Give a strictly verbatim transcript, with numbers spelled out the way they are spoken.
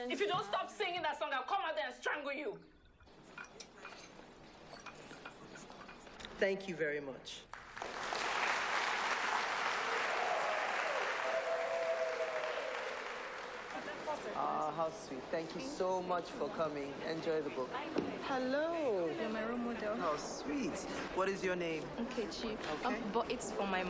If you don't stop singing that song, I'll come out there and strangle you. Thank you very much. Ah, how sweet. Thank you so much for coming. Enjoy the book. Hello. You're my role model. How sweet. What is your name? Nkechi. Okay. Um, but it's for my